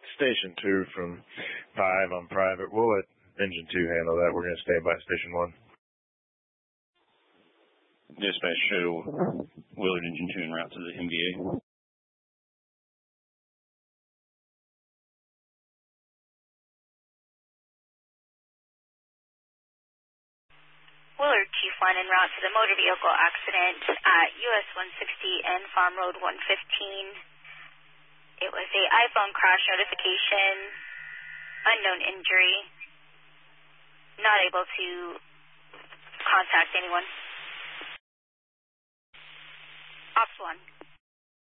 Station 2 from 5 on private. We'll let Engine 2 handle that. We're going to stay by Station 1. Dispatch show Willard Engine 2 en route to the MVA. Willard Chief 1 en route to the motor vehicle accident at US 160 and Farm Road 115. It was a iPhone crash notification, unknown injury, not able to contact anyone. Ops 1.